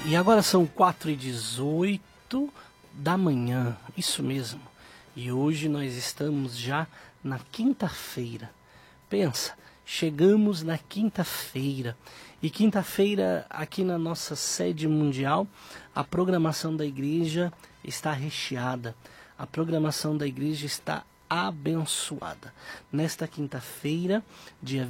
E agora são 4h18 da manhã, isso mesmo. E hoje nós estamos já na quinta-feira. Pensa, chegamos na quinta-feira. E quinta-feira, aqui na nossa sede mundial, a programação da igreja está recheada. A programação da igreja está abençoada. Nesta quinta-feira, dia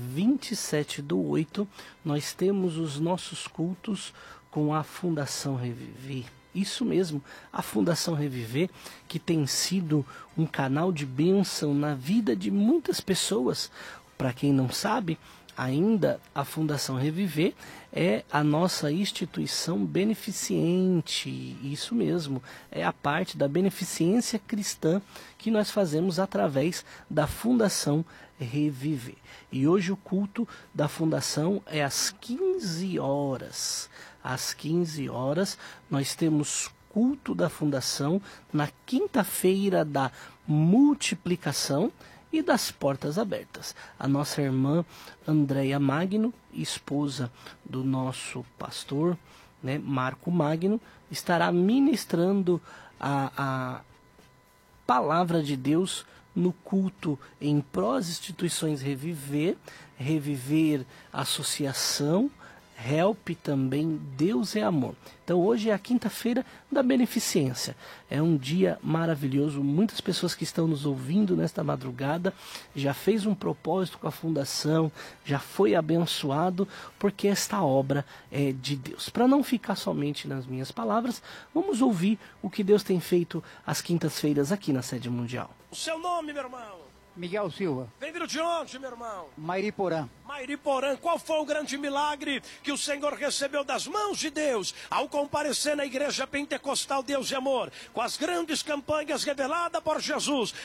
27/8, nós temos os nossos cultos com a Fundação Reviver. Isso mesmo, a Fundação Reviver, que tem sido um canal de bênção na vida de muitas pessoas. Para quem não sabe, ainda a Fundação Reviver é a nossa instituição beneficente. Isso mesmo, é a parte da beneficência cristã que nós fazemos através da Fundação Reviver. E hoje o culto da Fundação é às 15 horas. Às 15 horas nós temos culto da Fundação na quinta-feira da multiplicação e das portas abertas. A nossa irmã Andréia Magno, esposa do nosso pastor, Marco Magno, estará ministrando a palavra de Deus no culto em Prós Instituições Reviver, Reviver Associação, Help também, Deus é Amor. Então hoje é a quinta-feira da beneficência. É um dia maravilhoso. Muitas pessoas que estão nos ouvindo nesta madrugada já fez um propósito com a fundação, já foi abençoado, porque esta obra é de Deus. Para não ficar somente nas minhas palavras, vamos ouvir o que Deus tem feito às quintas-feiras aqui na sede mundial. O seu nome, meu irmão? Miguel Silva. Vem vindo de onde, meu irmão? Mairiporã. Mairiporã, qual foi o grande milagre que o Senhor recebeu das mãos de Deus ao comparecer na igreja pentecostal Deus e Amor, com as grandes campanhas reveladas por Jesus?